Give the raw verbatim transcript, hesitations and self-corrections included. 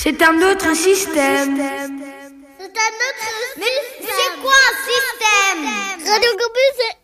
C'est un autre système. C'est un autre système. Mais c'est quoi un système? Radio Campus,